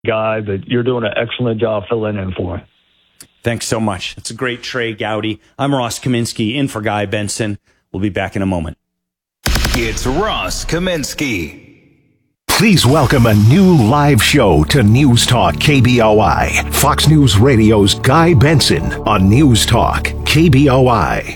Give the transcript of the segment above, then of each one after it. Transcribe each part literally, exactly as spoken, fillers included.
guy that you're doing an excellent job filling in for him. Thanks so much. It's a great Trey Gowdy. I'm Ross Kaminsky in for Guy Benson. We'll be back in a moment. It's Ross Kaminsky. Please welcome a new live show to News Talk K B O I. Fox News Radio's Guy Benson on News Talk K B O I.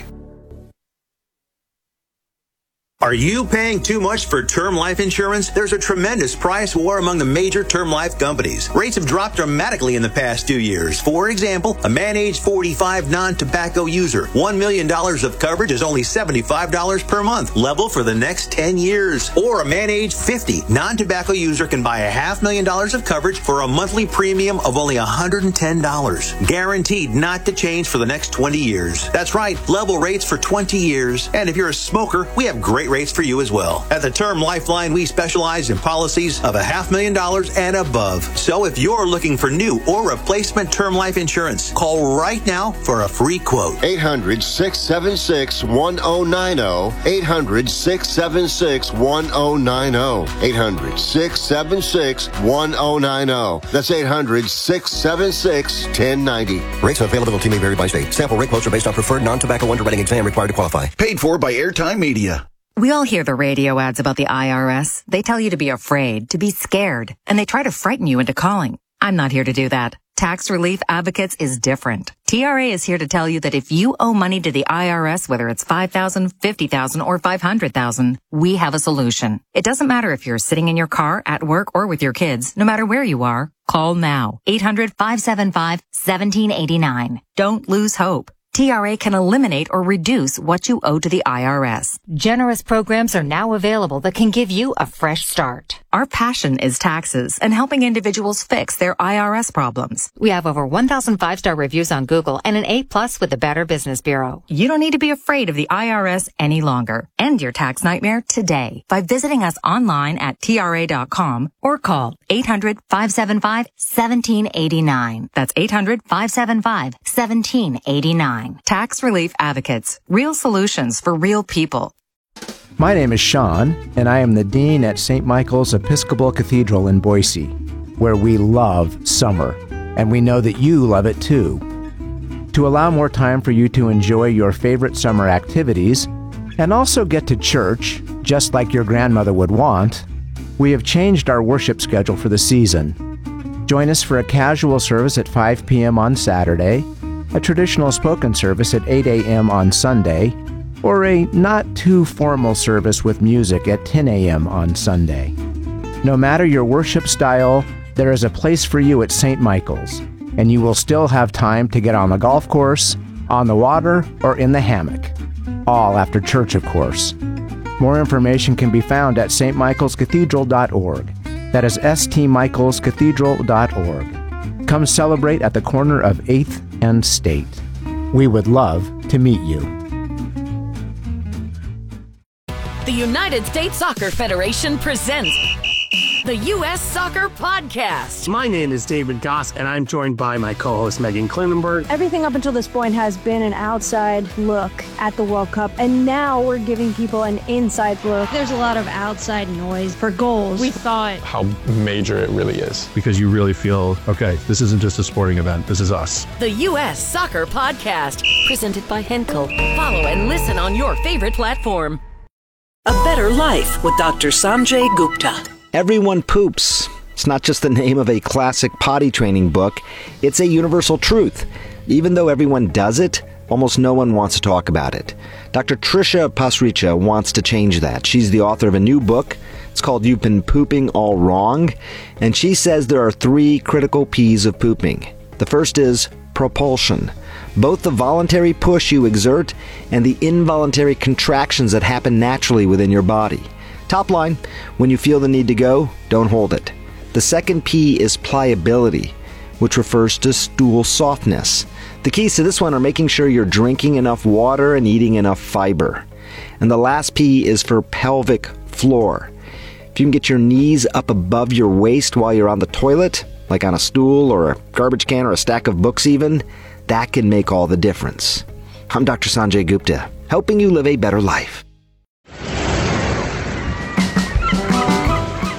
Are you paying too much for term life insurance? There's a tremendous price war among the major term life companies. Rates have dropped dramatically in the past two years. For example, a man age forty-five non-tobacco user, one million dollars of coverage is only seventy-five dollars per month, level for the next ten years. Or a man age fifty non-tobacco user can buy a half million dollars of coverage for a monthly premium of only one hundred ten dollars. Guaranteed not to change for the next twenty years. That's right, level rates for twenty years. And if you're a smoker, we have great rates for you as well. At the Term Lifeline, we specialize in policies of a half million dollars and above. So if you're looking for new or replacement term life insurance, call right now for a free quote. eight hundred, six seven six, one oh nine oh. eight hundred, six seven six, one oh nine oh. eight hundred, six seven six, one oh nine oh. That's eight hundred, six seven six, one oh nine oh. Rates and availability may vary by state. Sample rate quotes are based on preferred non-tobacco underwriting exam required to qualify. Paid for by Airtime Media. We all hear the radio ads about the I R S. They tell you to be afraid, to be scared, and they try to frighten you into calling. I'm not here to do that. Tax Relief Advocates is different. T R A is here to tell you that if you owe money to the I R S, whether it's five thousand dollars, fifty thousand dollars, or five hundred thousand dollars, we have a solution. It doesn't matter if you're sitting in your car, at work, or with your kids. No matter where you are, call now. eight hundred, five seven five, one seven eight nine. Don't lose hope. T R A can eliminate or reduce what you owe to the I R S. Generous programs are now available that can give you a fresh start. Our passion is taxes and helping individuals fix their I R S problems. We have over one thousand five-star reviews on Google and an A plus with the Better Business Bureau. You don't need to be afraid of the I R S any longer. End your tax nightmare today by visiting us online at T R A dot com or call eight hundred, five seven five, one seven eight nine. That's eight hundred, five seven five, one seven eight nine. Tax Relief Advocates. Real solutions for real people. My name is Sean, and I am the Dean at Saint Michael's Episcopal Cathedral in Boise, where we love summer, and we know that you love it too. To allow more time for you to enjoy your favorite summer activities, and also get to church, just like your grandmother would want, we have changed our worship schedule for the season. Join us for a casual service at five p.m. on Saturday, a traditional spoken service at eight a.m. on Sunday, or a not-too-formal service with music at ten a.m. on Sunday. No matter your worship style, there is a place for you at Saint Michael's, and you will still have time to get on the golf course, on the water, or in the hammock. All after church, of course. More information can be found at s t michaels cathedral dot org. That is s t michaels cathedral dot org. Come celebrate at the corner of eighth and State. We would love to meet you. The United States Soccer Federation presents the U S Soccer Podcast. My name is David Goss, and I'm joined by my co-host Megan Klinenberg. Everything up until this point has been an outside look at the World Cup, and now we're giving people an inside look. There's a lot of outside noise for goals. We thought how major it really is. Because you really feel, okay, this isn't just a sporting event, this is us. The U S Soccer Podcast, presented by Henkel. Follow and listen on your favorite platform. A Better Life with Doctor Sanjay Gupta. Everyone poops. It's not just the name of a classic potty training book. It's a universal truth. Even though everyone does it, almost no one wants to talk about it. Doctor Trisha Pasricha wants to change that. She's the author of a new book. It's called You've Been Pooping All Wrong. And she says there are three critical P's of pooping. The first is propulsion. Both the voluntary push you exert and the involuntary contractions that happen naturally within your body. Top line, when you feel the need to go, don't hold it. The second P is pliability, which refers to stool softness. The keys to this one are making sure you're drinking enough water and eating enough fiber. And the last P is for pelvic floor. If you can get your knees up above your waist while you're on the toilet, like on a stool or a garbage can or a stack of books even, that can make all the difference. I'm Doctor Sanjay Gupta, helping you live a better life.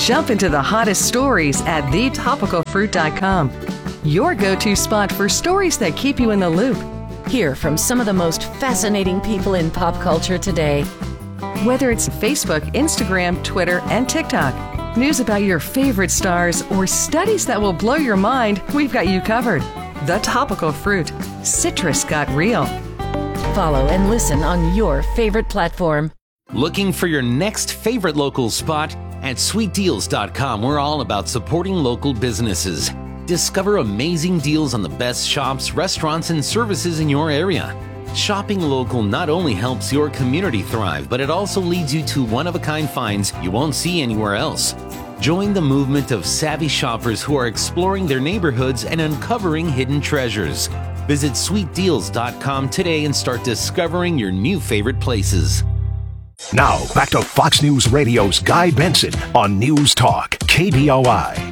Jump into the hottest stories at the topical fruit dot com. Your go-to spot for stories that keep you in the loop. Hear from some of the most fascinating people in pop culture today. Whether it's Facebook, Instagram, Twitter, and TikTok, news about your favorite stars, or studies that will blow your mind, we've got you covered. The Topical Fruit. Citrus got real. Follow and listen on your favorite platform. Looking for your next favorite local spot? At sweet deals dot com, we're all about supporting local businesses. Discover amazing deals on the best shops, restaurants, and services in your area. Shopping local not only helps your community thrive, but it also leads you to one-of-a-kind finds you won't see anywhere else. Join the movement of savvy shoppers who are exploring their neighborhoods and uncovering hidden treasures. Visit sweet deals dot com today and start discovering your new favorite places. Now, back to Fox News Radio's Guy Benson on News Talk, K B O I.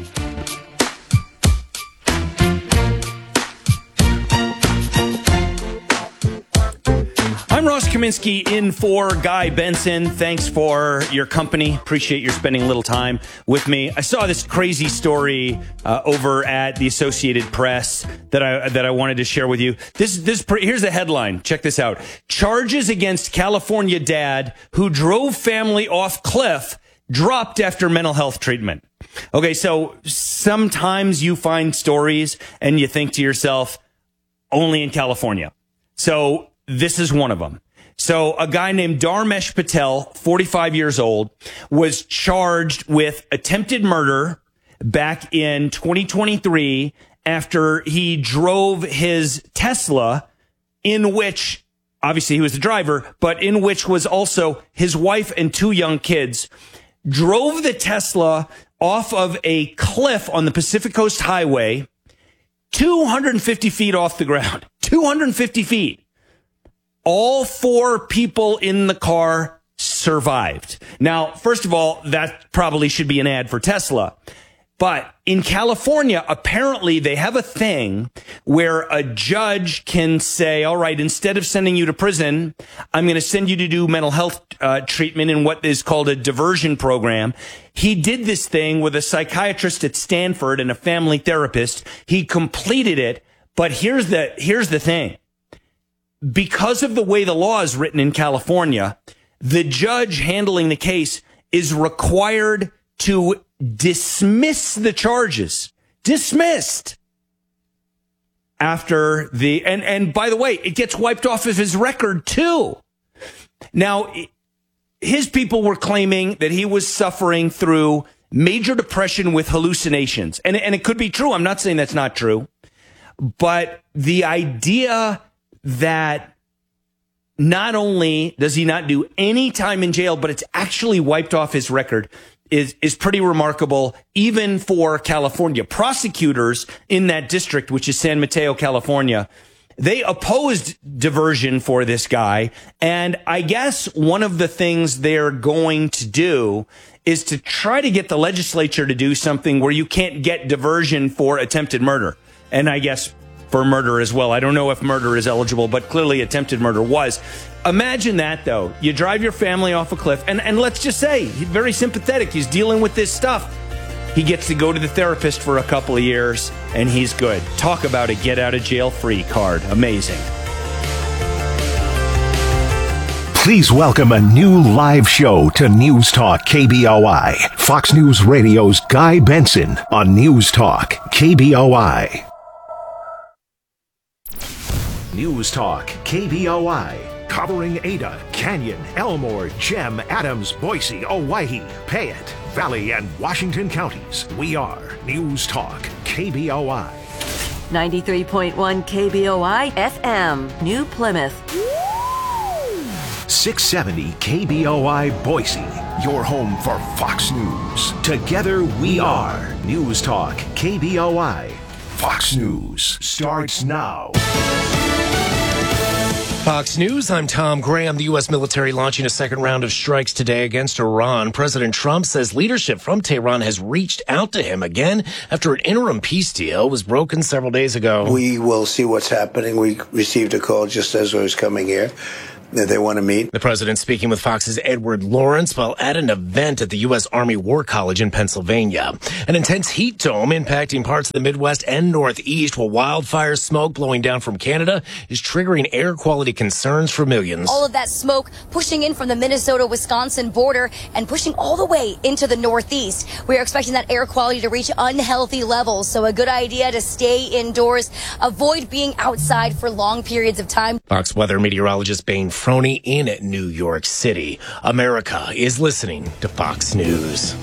I'm Ross Kaminsky in for Guy Benson. Thanks for your company. Appreciate your spending a little time with me. I saw this crazy story uh, over at the Associated Press that I that I wanted to share with you. This this here's the headline. Check this out. Charges against California dad who drove family off cliff dropped after mental health treatment. Okay, so sometimes you find stories and you think to yourself, only in California. So this is one of them. So a guy named Dharmesh Patel, forty-five years old, was charged with attempted murder back in twenty twenty-three after he drove his Tesla, in which, obviously he was the driver, but in which was also his wife and two young kids, drove the Tesla off of a cliff on the Pacific Coast Highway, two hundred fifty feet off the ground, two hundred fifty feet. All four people in the car survived. Now, first of all, that probably should be an ad for Tesla. But in California, apparently they have a thing where a judge can say, all right, instead of sending you to prison, I'm going to send you to do mental health uh, treatment in what is called a diversion program. He did this thing with a psychiatrist at Stanford and a family therapist. He completed it. But here's the, here's the thing. Because of the way the law is written in California, the judge handling the case is required to dismiss the charges. Dismissed. After the, and, and by the way, it gets wiped off of his record too. Now, his people were claiming that he was suffering through major depression with hallucinations. And, and it could be true. I'm not saying that's not true. But the idea that not only does he not do any time in jail, but it's actually wiped off his record is, is pretty remarkable, even for California. Prosecutors in that district, which is San Mateo, California, they opposed diversion for this guy. And I guess one of the things they're going to do is to try to get the legislature to do something where you can't get diversion for attempted murder. And I guess for murder as well. I don't know if murder is eligible, but clearly attempted murder was. Imagine that, though. You drive your family off a cliff, and, and let's just say, he's very sympathetic. He's dealing with this stuff. He gets to go to the therapist for a couple of years, and he's good. Talk about a get-out-of-jail-free card. Amazing. Please welcome a new live show to News Talk K B O I. Fox News Radio's Guy Benson on News Talk K B O I. News Talk K B O I, covering Ada, Canyon, Elmore, Gem, Adams, Boise, Owyhee, Payette, Valley, and Washington counties. We are News Talk K B O I. ninety-three point one K B O I F M, New Plymouth. six seventy K B O I Boise, your home for Fox News. Together we are News Talk K B O I. Fox News starts now. Fox News, I'm Tom Graham. The U S military launching a second round of strikes today against Iran. President Trump says leadership from Tehran has reached out to him again after an interim peace deal was broken several days ago. We will see what's happening. We received a call just as I was coming here. that they want to meet. The president speaking with Fox's Edward Lawrence while at an event at the U S Army War College in Pennsylvania. An intense heat dome impacting parts of the Midwest and Northeast, while wildfire smoke blowing down from Canada is triggering air quality concerns for millions. All of that smoke pushing in from the Minnesota-Wisconsin border and pushing all the way into the Northeast. We are expecting that air quality to reach unhealthy levels, so a good idea to stay indoors, avoid being outside for long periods of time. Fox weather meteorologist Bane Froney in New York City. America is listening to Fox News.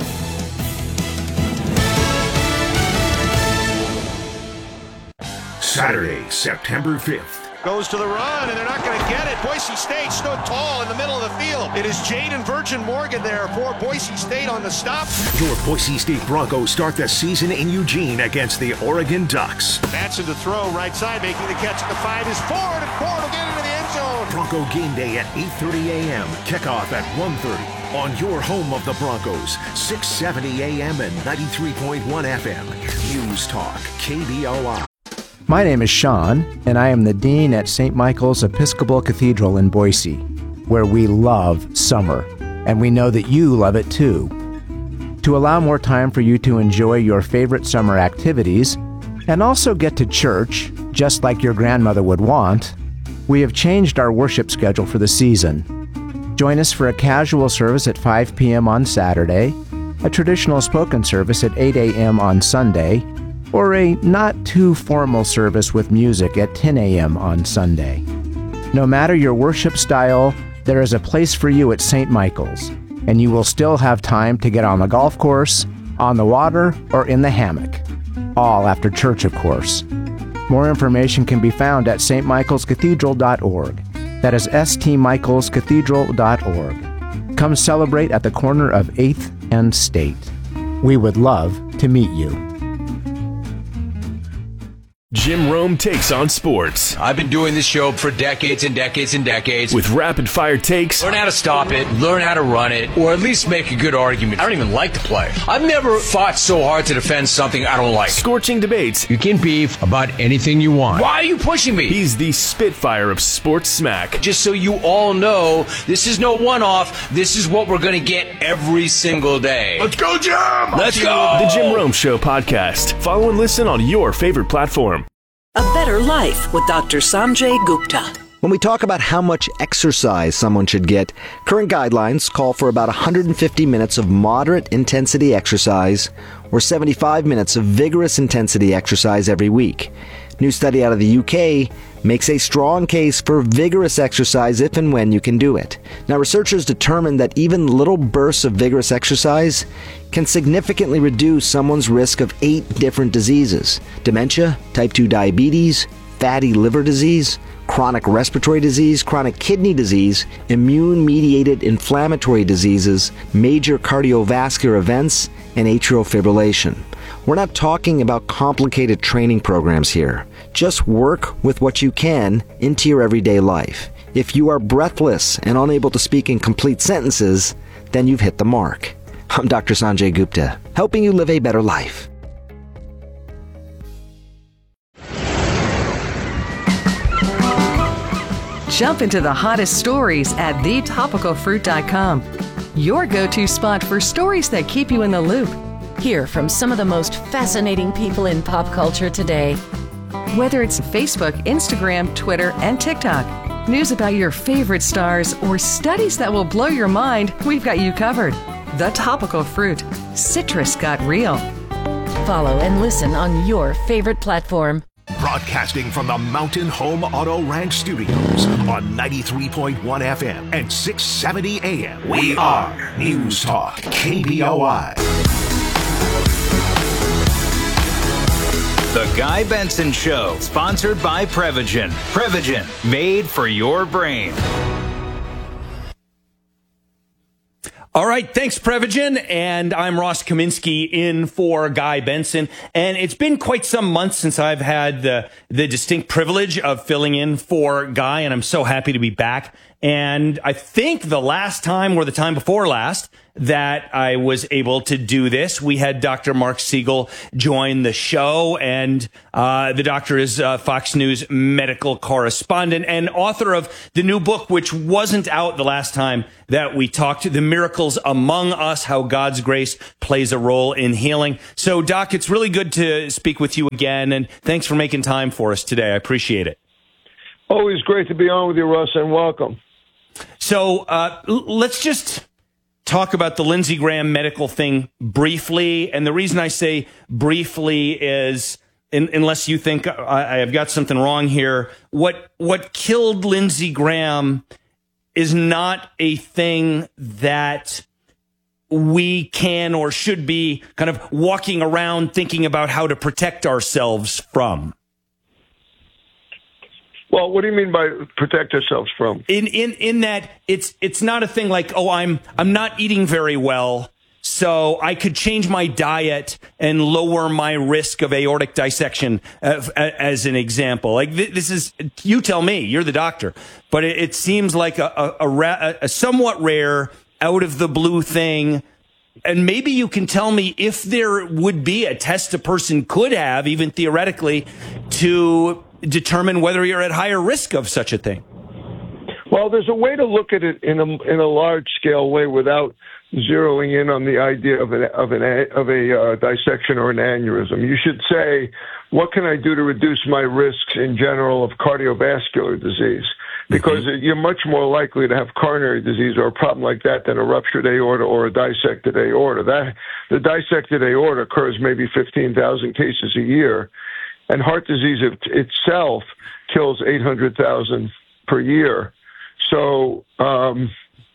Saturday, September fifth. Goes to the run, and they're not going to get it. Boise State stood tall in the middle of the field. It is Jaden Virgin Morgan there for Boise State on the stop. Your Boise State Broncos start the season in Eugene against the Oregon Ducks. Matson to throw, right side, making the catch at the five is Ford, and Ford will get into the end zone. Bronco game day at eight thirty a.m. Kickoff at one thirty on your home of the Broncos, six seventy a.m. and ninety-three point one F M. News Talk, K B O I. My name is Sean, and I am the Dean at Saint Michael's Episcopal Cathedral in Boise, where we love summer, and we know that you love it too. To allow more time for you to enjoy your favorite summer activities, and also get to church, just like your grandmother would want, we have changed our worship schedule for the season. Join us for a casual service at five p.m. on Saturday, a traditional spoken service at eight a.m. on Sunday, or a not-too-formal service with music at ten a.m. on Sunday. No matter your worship style, there is a place for you at Saint Michael's, and you will still have time to get on the golf course, on the water, or in the hammock. All after church, of course. More information can be found at s t michaels cathedral dot org. That is s t michaels cathedral dot org. Come celebrate at the corner of eighth and State. We would love to meet you. Jim Rome takes on sports. I've been doing this show for decades and decades and decades. With rapid-fire takes. Learn how to stop it, learn how to run it, or at least make a good argument. I don't even like to play. I've never fought so hard to defend something I don't like. Scorching debates. You can beef about anything you want. Why are you pushing me? He's the Spitfire of sports smack. Just so you all know, this is no one-off. This is what we're going to get every single day. Let's go, Jim! Let's go! The Jim Rome Show podcast. Follow and listen on your favorite platform. A Better Life with Doctor Sanjay Gupta. When we talk about how much exercise someone should get, current guidelines call for about one hundred fifty minutes of moderate intensity exercise or seventy-five minutes of vigorous intensity exercise every week. New study out of the U K makes a strong case for vigorous exercise if and when you can do it. Now, researchers determined that even little bursts of vigorous exercise can significantly reduce someone's risk of eight different diseases: dementia, type two diabetes, fatty liver disease, chronic respiratory disease, chronic kidney disease, immune-mediated inflammatory diseases, major cardiovascular events, and atrial fibrillation. We're not talking about complicated training programs here. Just work with what you can into your everyday life. If you are breathless and unable to speak in complete sentences, then you've hit the mark. I'm Doctor Sanjay Gupta, helping you live a better life. Jump into the hottest stories at the topical fruit dot com. Your go-to spot for stories that keep you in the loop. Hear from some of the most fascinating people in pop culture today. Whether it's Facebook, Instagram, Twitter, and TikTok, news about your favorite stars, or studies that will blow your mind, we've got you covered. The Topical Fruit. Citrus got real. Follow and listen on your favorite platform. Broadcasting from the Mountain Home Auto Ranch Studios on ninety-three point one F M and six seventy A M. We are News Talk K B O I. The Guy Benson Show, sponsored by Prevagen. Prevagen, made for your brain. All right, thanks, Prevagen, and I'm Ross Kaminsky in for Guy Benson, and it's been quite some months since I've had the, the distinct privilege of filling in for Guy, and I'm so happy to be back. And I think the last time or the time before last that I was able to do this. We had Doctor Mark Siegel join the show, and uh, the doctor is uh, Fox News medical correspondent and author of the new book, which wasn't out the last time that we talked, The Miracles Among Us, How God's Grace Plays a Role in Healing. So, Doc, it's really good to speak with you again, and thanks for making time for us today. I appreciate it. Always great to be on with you, Russ, and welcome. So uh, l- let's just talk about the Lindsey Graham medical thing briefly. And the reason I say briefly is, in, unless you think I, I have got something wrong here, what what killed Lindsey Graham is not a thing that we can or should be kind of walking around thinking about how to protect ourselves from. Well, what do you mean by protect ourselves from? In in in that it's it's not a thing like, oh, I'm I'm not eating very well, so I could change my diet and lower my risk of aortic dissection, uh, as an example. Like th- this is, you tell me, you're the doctor, but it, it seems like a a, a, ra- a somewhat rare, out of the blue thing. And maybe you can tell me if there would be a test a person could have, even theoretically, to determine whether you're at higher risk of such a thing. Well, there's a way to look at it in a in a large scale way without zeroing in on the idea of an of an of a uh, dissection or an aneurysm. You should say, what can I do to reduce my risks in general of cardiovascular disease? Because mm-hmm. you're much more likely to have coronary disease or a problem like that than a ruptured aorta or a dissected aorta. That the dissected aorta occurs maybe fifteen thousand cases a year. And heart disease it, itself kills eight hundred thousand per year. So um,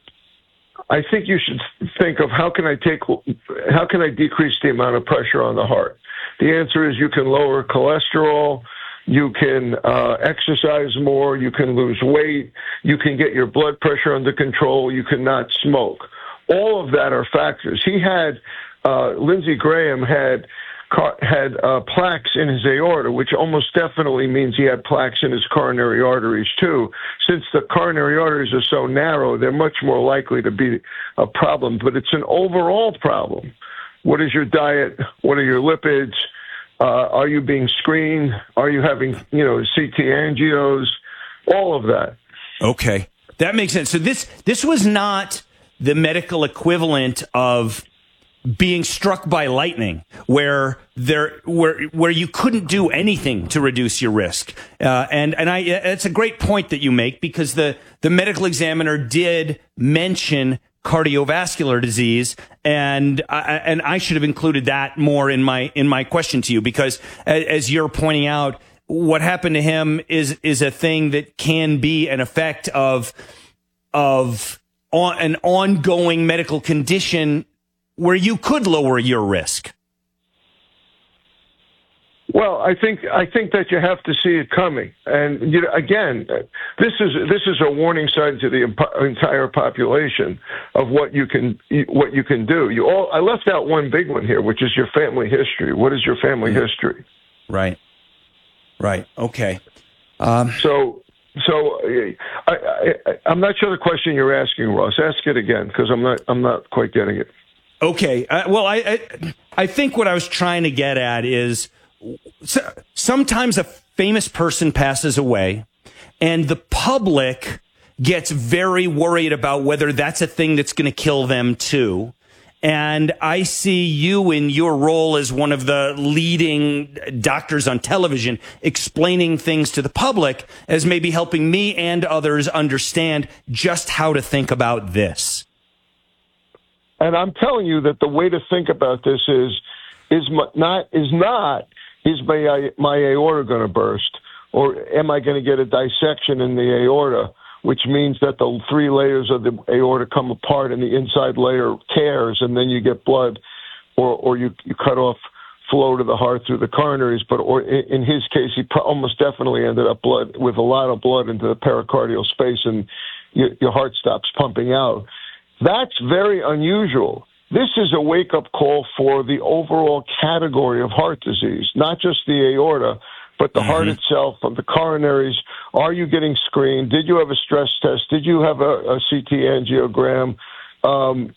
I think you should think of how can I take, how can I decrease the amount of pressure on the heart? The answer is you can lower cholesterol, you can uh, exercise more, you can lose weight, you can get your blood pressure under control, you can not smoke. All of that are factors. He had, uh, Lindsey Graham had had uh, plaques in his aorta, which almost definitely means he had plaques in his coronary arteries too. Since the coronary arteries are so narrow, they're much more likely to be a problem, but it's an overall problem. What is your diet? What are your lipids? Uh, are you being screened? Are you having, you know, C T angios? All of that. Okay. That makes sense. So this, this was not the medical equivalent of being struck by lightning, where there, where where you couldn't do anything to reduce your risk, uh, and and I, it's a great point that you make, because the the medical examiner did mention cardiovascular disease, and I, and I should have included that more in my in my question to you, because as you're pointing out, what happened to him is is a thing that can be an effect of of on, an ongoing medical condition where you could lower your risk. Well, I think I think that you have to see it coming, and you know, again, this is this is a warning sign to the entire population of what you can what you can do. You all, I left out one big one here, which is your family history. What is your family history? Right, right, okay. Um, so, so I, I, I'm not sure the question you're asking, Ross. Ask it again, because I'm not I'm not quite getting it. Okay. Uh, well, I, I I think what I was trying to get at is so, sometimes a famous person passes away and the public gets very worried about whether that's a thing that's going to kill them too. And I see you in your role as one of the leading doctors on television explaining things to the public as maybe helping me and others understand just how to think about this. And I'm telling you that the way to think about this is is my, not is not is my my aorta going to burst, or am I going to get a dissection in the aorta, which means that the three layers of the aorta come apart and the inside layer tears, and then you get blood, or or you, you cut off flow to the heart through the coronaries. But or in his case, he almost definitely ended up blood with a lot of blood into the pericardial space, and your, your heart stops pumping out. That's very unusual. This is a wake-up call for the overall category of heart disease, not just the aorta, but the mm-hmm. heart itself, of the coronaries. Are you getting screened? Did you have a stress test? Did you have a, a C T angiogram? Um,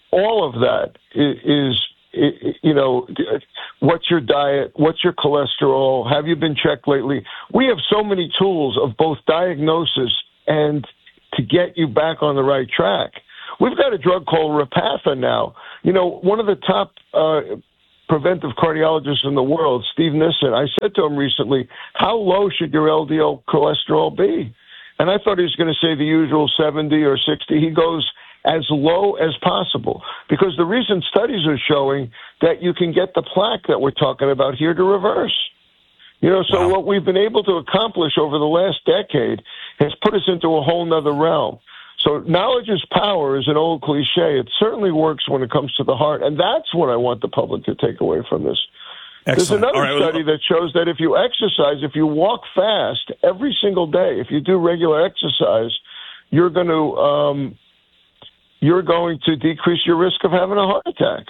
all of that is, is, you know, what's your diet? What's your cholesterol? Have you been checked lately? We have so many tools of both diagnosis and to get you back on the right track. We've got a drug called Repatha now. You know, one of the top uh, preventive cardiologists in the world, Steve Nissen, I said to him recently, how low should your L D L cholesterol be? And I thought he was going to say the usual seventy or sixty. He goes as low as possible, because the recent studies are showing that you can get the plaque that we're talking about here to reverse. You know, so wow. What we've been able to accomplish over the last decade has put us into a whole nother realm. So knowledge is power is an old cliche. It certainly works when it comes to the heart, and that's what I want the public to take away from this. Excellent. There's another right, study that shows that if you exercise, if you walk fast every single day, if you do regular exercise, you're going to um, you're going to decrease your risk of having a heart attack.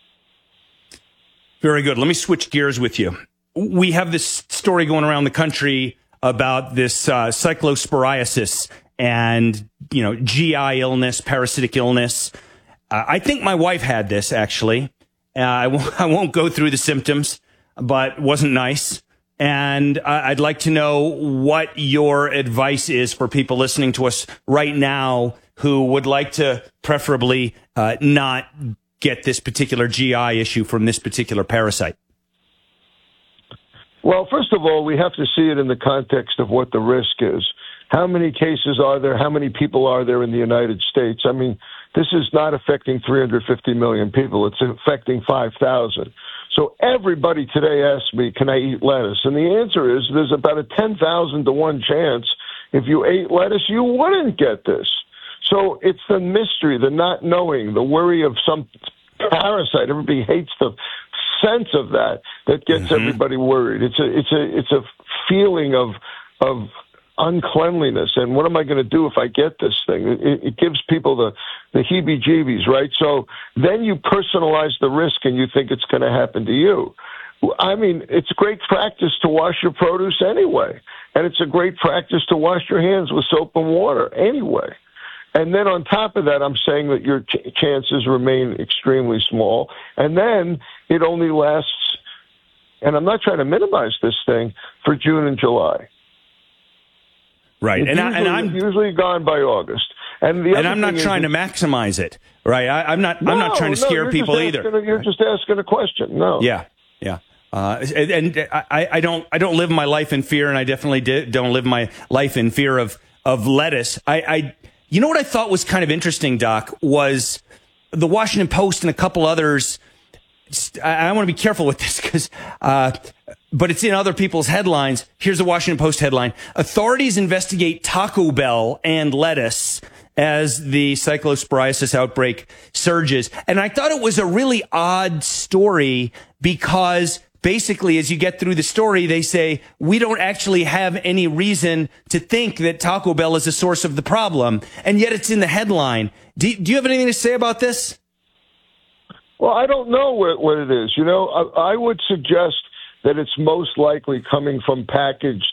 Very good. Let me switch gears with you. We have this story going around the country about this uh, cyclosporiasis and, you know, G I illness, parasitic illness. Uh, I think my wife had this, actually. Uh, I, w- I won't go through the symptoms, but wasn't nice. And uh, I'd like to know what your advice is for people listening to us right now who would like to preferably uh, not get this particular G I issue from this particular parasite. Well, first of all, we have to see it in the context of what the risk is. How many cases are there? How many people are there in the United States? I mean, this is not affecting three hundred fifty million people. It's affecting five thousand. So everybody today asks me, can I eat lettuce? And the answer is there's about a ten thousand to one chance if you ate lettuce, you wouldn't get this. So it's the mystery, the not knowing, the worry of some parasite. Everybody hates the sense of that that gets mm-hmm. everybody worried. It's a it's a it's a feeling of of uncleanliness, and what am I going to do if I get this thing? It, it gives people the the heebie-jeebies, right? So then you personalize the risk, and you think it's going to happen to you. I mean, it's great practice to wash your produce anyway, and it's a great practice to wash your hands with soap and water anyway. And then on top of that, I'm saying that your ch- chances remain extremely small. And then it only lasts, and I'm not trying to minimize this thing, for June and July. Right. It's and, usually, I, and I'm usually gone by August. And, the and I'm not trying is, to maximize it. Right. I, I'm not. No, I'm not trying to scare no, people asking, either. You're just asking a question. No. Yeah. Yeah. Uh, and, and I, I don't. I don't live my life in fear, and I definitely did, don't live my life in fear of of lettuce. I. I You know what I thought was kind of interesting, Doc, was the Washington Post and a couple others. I, I want to be careful with this because, uh, but it's in other people's headlines. Here's the Washington Post headline. Authorities investigate Taco Bell and lettuce as the cyclosporiasis outbreak surges. And I thought it was a really odd story because basically, as you get through the story, they say, we don't actually have any reason to think that Taco Bell is a source of the problem. And yet it's in the headline. Do, do you have anything to say about this? Well, I don't know what, what it is. You know, I, I would suggest that it's most likely coming from packaged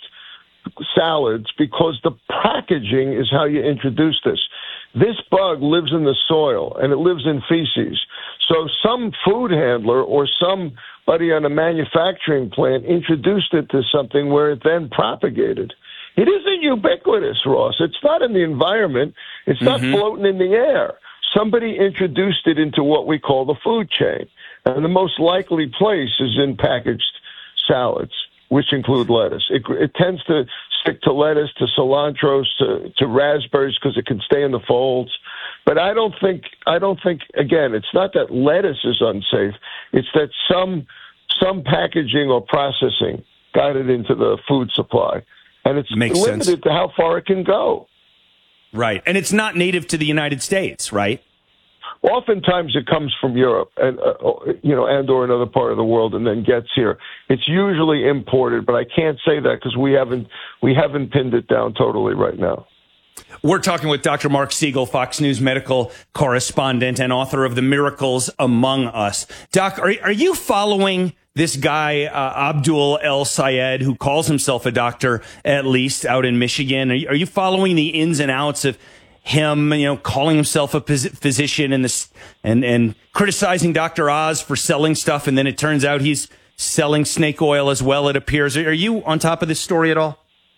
salads because the packaging is how you introduce this. This bug lives in the soil, and it lives in feces. So some food handler or somebody on a manufacturing plant introduced it to something where it then propagated. It isn't ubiquitous, Ross. It's not in the environment. It's not mm-hmm. floating in the air. Somebody introduced it into what we call the food chain. And the most likely place is in packaged salads, which include lettuce. It, it tends to stick to lettuce, to cilantro, to, to raspberries because it can stay in the folds. But I don't think, I don't think, again, it's not that lettuce is unsafe. It's that some some packaging or processing got it into the food supply. And it's Makes limited sense. to how far it can go. Right. And it's not native to the United States, right? Oftentimes it comes from Europe and, uh, you know, and or another part of the world and then gets here. It's usually imported, but I can't say that because we haven't, we haven't pinned it down totally right now. We're talking with Doctor Mark Siegel, Fox News medical correspondent and author of The Miracles Among Us. Doc, are, are you following this guy, uh, Abdul El Sayed, who calls himself a doctor, at least out in Michigan? Are you, are you following the ins and outs of him, you know, calling himself a phys- physician and this and and criticizing Doctor Oz for selling stuff, and then it turns out he's selling snake oil as well. It appears. Are you on top of this story at all?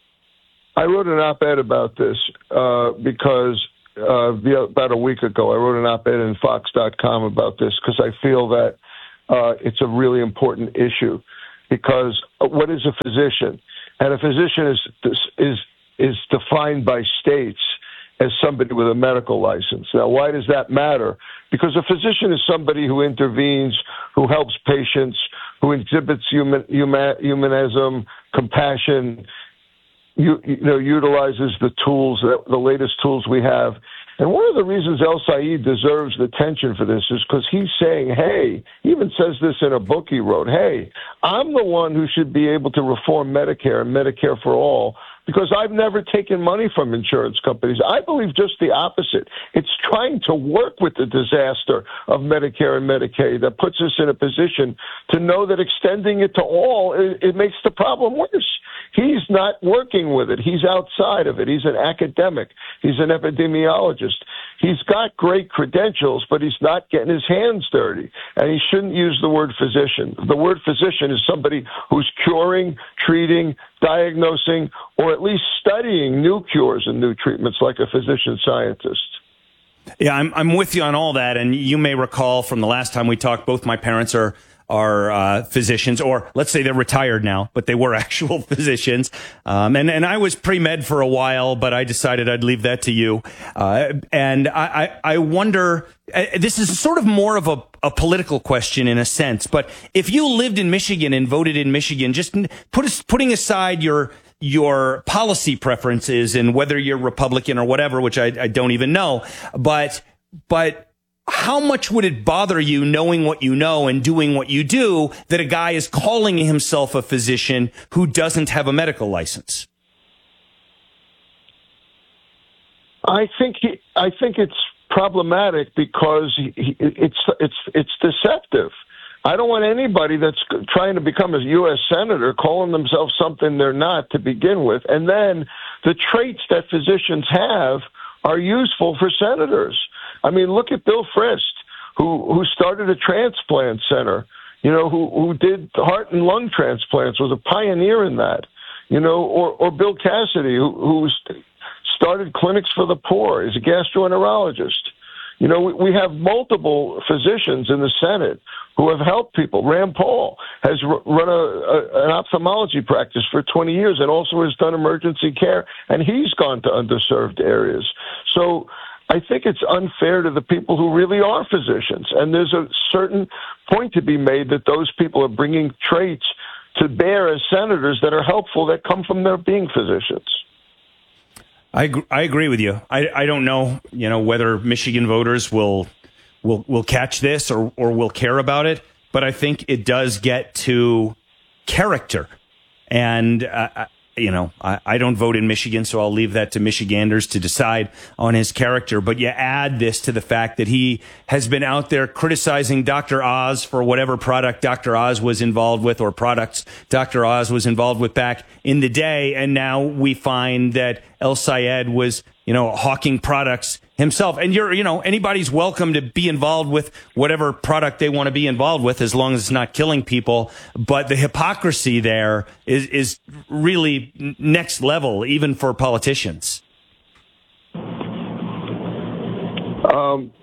I wrote an op-ed about this uh, because uh, about a week ago I wrote an op-ed in Fox dot com about this because I feel that uh, it's a really important issue. Because what is a physician? And a physician is is is defined by states as somebody with a medical license. Now, why does that matter? Because a physician is somebody who intervenes, who helps patients, who exhibits human, human, humanism, compassion, you, you know, utilizes the tools, the latest tools we have. And one of the reasons El Sayed deserves the attention for this is because he's saying, hey, he even says this in a book he wrote, hey, I'm the one who should be able to reform Medicare and Medicare for all because I've never taken money from insurance companies. I believe just the opposite. It's trying to work with the disaster of Medicare and Medicaid that puts us in a position to know that extending it to all, it, it makes the problem worse. He's not working with it. He's outside of it. He's an academic. He's an epidemiologist. He's got great credentials, but he's not getting his hands dirty. And he shouldn't use the word physician. The word physician is somebody who's curing, treating, diagnosing, or at least studying new cures and new treatments like a physician scientist. Yeah, I'm I'm with you on all that. And you may recall from the last time we talked, both my parents are are uh, physicians, or let's say they're retired now, but they were actual physicians. Um, and, and I was pre-med for a while, but I decided I'd leave that to you. Uh, and I, I, I wonder, uh, this is sort of more of a, a political question in a sense, but if you lived in Michigan and voted in Michigan, just put putting aside your your policy preferences and whether you're Republican or whatever, which I, I don't even know, but but how much would it bother you knowing what you know and doing what you do that a guy is calling himself a physician who doesn't have a medical license? I think he, I think it's problematic because he, he, it's it's it's deceptive. I don't want anybody that's trying to become a U S senator calling themselves something they're not to begin with, and then the traits that physicians have are useful for senators. I mean, look at Bill Frist, who who started a transplant center, you know, who who did heart and lung transplants, was a pioneer in that, you know, or, or Bill Cassidy, who, who started clinics for the poor, is a gastroenterologist. You know, we, we have multiple physicians in the Senate who have helped people. Rand Paul has r- run a, a, an ophthalmology practice for twenty years and also has done emergency care, and he's gone to underserved areas. So I think it's unfair to the people who really are physicians. And there's a certain point to be made that those people are bringing traits to bear as senators that are helpful that come from their being physicians. I I agree with you. I, I don't know, you know, whether Michigan voters will will will catch this or, or will care about it, but I think it does get to character. And uh, you know, I, I don't vote in Michigan, so I'll leave that to Michiganders to decide on his character. But you add this to the fact that he has been out there criticizing Doctor Oz for whatever product Doctor Oz was involved with or products Doctor Oz was involved with back in the day. And now we find that El Sayed was, you know, hawking products himself. And you're, you know, anybody's welcome to be involved with whatever product they want to be involved with as long as it's not killing people. But the hypocrisy there is, is really next level, even for politicians. Um,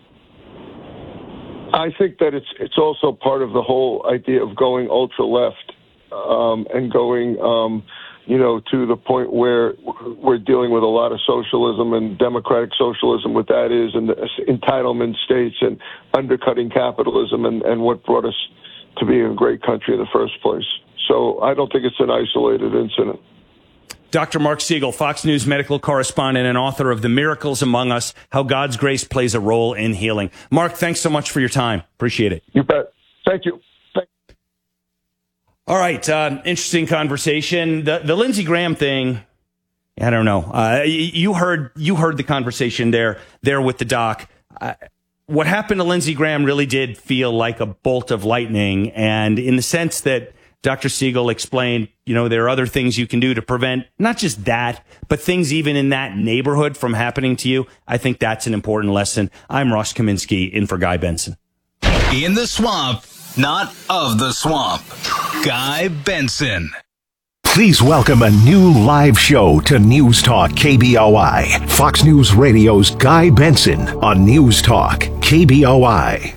I think that it's it's also part of the whole idea of going ultra left um, and going, um, you know, to the point where we're dealing with a lot of socialism and democratic socialism, what that is, and the entitlement states and undercutting capitalism and, and what brought us to being a great country in the first place. So I don't think it's an isolated incident. Doctor Mark Siegel, Fox News medical correspondent and author of The Miracles Among Us, How God's Grace Plays a Role in Healing. Mark, thanks so much for your time. Appreciate it. You bet. Thank you. All right, uh, interesting conversation. The the Lindsey Graham thing, I don't know. Uh, you heard you heard the conversation there there with the doc. Uh, what happened to Lindsey Graham really did feel like a bolt of lightning, and in the sense that Doctor Siegel explained, you know, there are other things you can do to prevent not just that, but things even in that neighborhood from happening to you. I think that's an important lesson. I'm Ross Kaminsky in for Guy Benson. In the swamp, not of the swamp. Guy Benson. Please welcome a new live show to News Talk K B O I. Fox News Radio's Guy Benson on News Talk K B O I.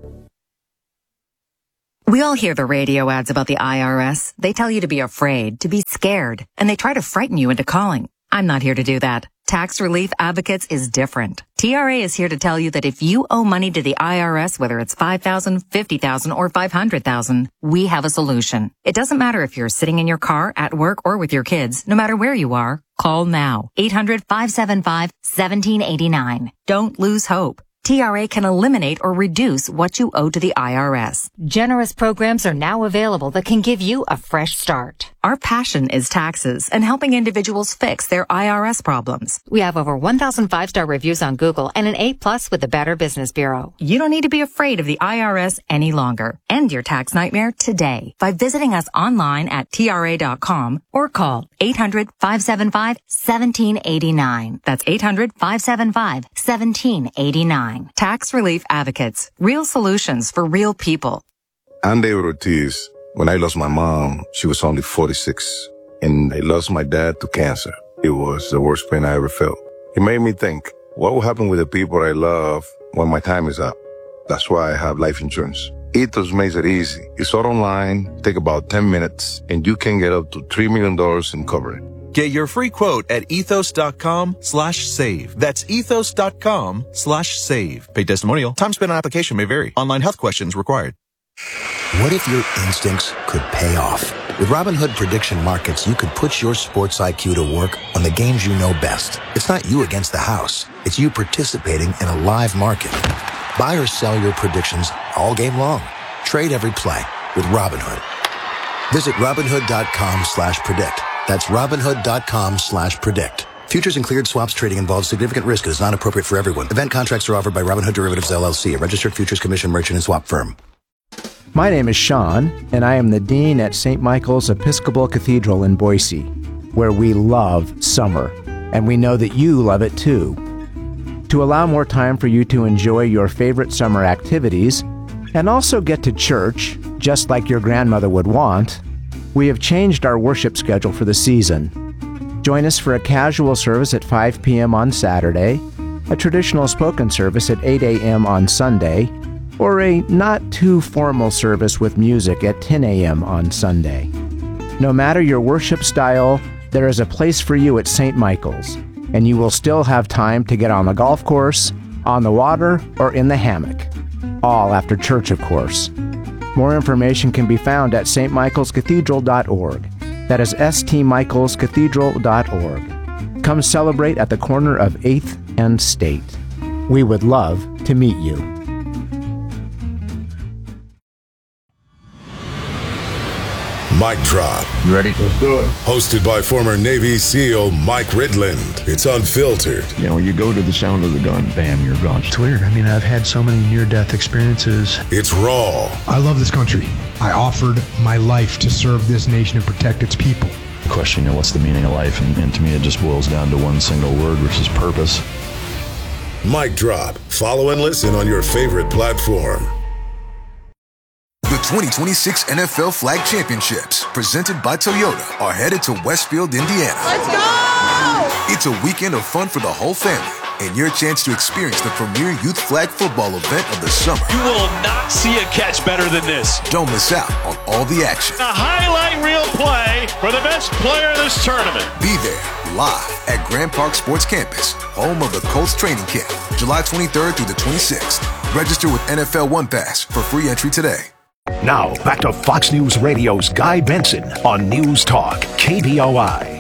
We all hear the radio ads about the I R S. They tell you to be afraid, to be scared, and they try to frighten you into calling. I'm not here to do that. Tax Relief Advocates is different. T R A is here to tell you that if you owe money to the I R S, whether it's five thousand dollars, fifty thousand dollars, or five hundred thousand dollars, we have a solution. It doesn't matter if you're sitting in your car, at work, or with your kids. No matter where you are, call now. eight hundred, five seven five, one seven eight nine. Don't lose hope. T R A can eliminate or reduce what you owe to the I R S. Generous programs are now available that can give you a fresh start. Our passion is taxes and helping individuals fix their I R S problems. We have over one thousand five-star reviews on Google and an A plus with the Better Business Bureau. You don't need to be afraid of the I R S any longer. End your tax nightmare today by visiting us online at T R A dot com or call eight hundred, five seven five, one seven eight nine. That's eight hundred, five seven five, one seven eight nine. Tax Relief Advocates. Real solutions for real people. I'm David Ortiz. When I lost my mom, she was only forty-six. And I lost my dad to cancer. It was the worst pain I ever felt. It made me think, what will happen with the people I love when my time is up? That's why I have life insurance. Ethos makes it easy. It's all online, take about ten minutes, and you can get up to three million dollars in coverage. Get your free quote at ethos.com slash save. That's ethos.com slash save. Paid testimonial. Time spent on application may vary. Online health questions required. What if your instincts could pay off? With Robinhood Prediction Markets, you could put your sports I Q to work on the games you know best. It's not you against the house. It's you participating in a live market. Buy or sell your predictions all game long. Trade every play with Robinhood. Visit Robinhood.com slash predict. That's Robinhood.com slash predict. Futures and cleared swaps trading involves significant risk and is not appropriate for everyone. Event contracts are offered by Robinhood Derivatives, L L C, a registered futures commission merchant and swap firm. My name is Sean, and I am the Dean at Saint Michael's Episcopal Cathedral in Boise, where we love summer, and we know that you love it too. To allow more time for you to enjoy your favorite summer activities, and also get to church, just like your grandmother would want, we have changed our worship schedule for the season. Join us for a casual service at five p.m. on Saturday, a traditional spoken service at eight a.m. on Sunday, or a not-too-formal service with music at ten a.m. on Sunday. No matter your worship style, there is a place for you at Saint Michael's, and you will still have time to get on the golf course, on the water, or in the hammock. All after church, of course. More information can be found at s t michaels cathedral dot org. That is s t michaels cathedral dot org. Come celebrate at the corner of eighth and State. We would love to meet you. Mic Drop. You ready? Let's do it. Hosted by former Navy SEAL Mike Ridland. It's unfiltered. You know, you go to the sound of the gun, bam, you're gone. It's weird. I mean, I've had so many near-death experiences. It's raw. I love this country. I offered my life to serve this nation and protect its people. The question, you know, what's the meaning of life? And, and to me, it just boils down to one single word, which is purpose. Mic Drop. Follow and listen on your favorite platform. The twenty twenty-six N F L Flag Championships, presented by Toyota, are headed to Westfield, Indiana. Let's go! It's a weekend of fun for the whole family, and your chance to experience the premier youth flag football event of the summer. You will not see a catch better than this. Don't miss out on all the action. A highlight reel play for the best player in this tournament. Be there, live at Grand Park Sports Campus, home of the Colts training camp, July twenty-third through the twenty-sixth. Register with N F L One Pass for free entry today. Now, back to Fox News Radio's Guy Benson on News Talk K B O I.